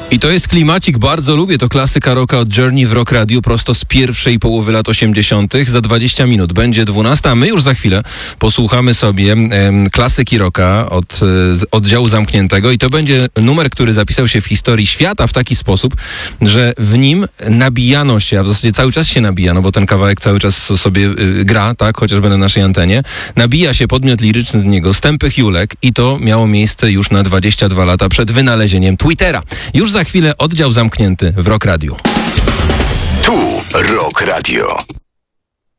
I to jest klimacik, bardzo lubię. To klasyka rocka od Journey w Rock Radio prosto z pierwszej połowy lat 80. Za 20 minut będzie 12, a my już za chwilę posłuchamy sobie klasyki rocka od oddziału zamkniętego i to będzie numer, który zapisał się w historii świata w taki sposób, że w nim nabijano się, a w zasadzie cały czas się nabija, no bo ten kawałek cały czas sobie gra, tak, chociażby na naszej antenie. Nabija się podmiot liryczny z niego, Stępych Julek i to miało miejsce już na 22 lata przed wynalezieniem Twittera. Już za chwilę oddział zamknięty w Rock Radio. Tu Rock Radio.